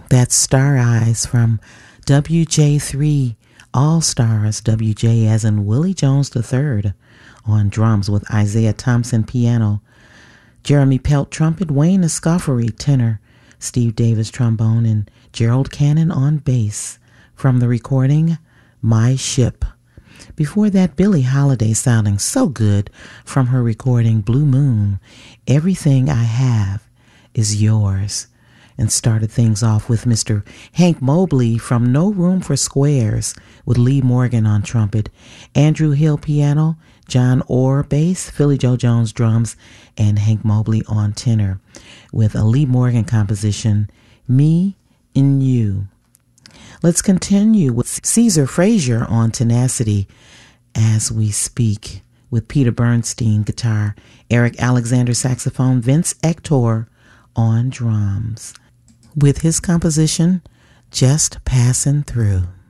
That's Star Eyes from WJ3 All Stars, WJ as in Willie Jones III on drums with Isaiah Thompson piano, Jeremy Pelt trumpet, Wayne Escoffery tenor, Steve Davis trombone, and Gerald Cannon on bass from the recording My Ship. Before that, Billie Holiday sounding so good from her recording Blue Moon, Everything I Have Is Yours, and started things off with Mr. Hank Mobley from No Room for Squares with Lee Morgan on trumpet, Andrew Hill piano, John Orr bass, Philly Joe Jones drums, and Hank Mobley on tenor with a Lee Morgan composition, Me and You. Let's continue with Caesar Frazier on tenacity as we speak with Peter Bernstein guitar, Eric Alexander saxophone, Vince Ector on drums with his composition, Just Passing Through.